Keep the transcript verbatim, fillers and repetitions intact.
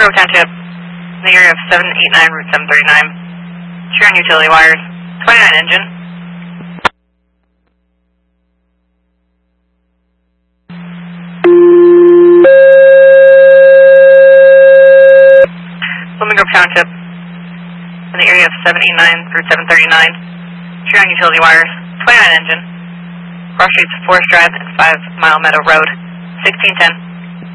Grove Township, in the area of seven eighty-nine Route seven thirty-nine. Sharing utility wires, twenty-nine engine. Blooming Grove Township, in the area of seven eighty-nine Route seven thirty-nine. Sharing utility wires, twenty-nine engine. Cross streets Forest Drive and five Mile Meadow Road, sixteen ten.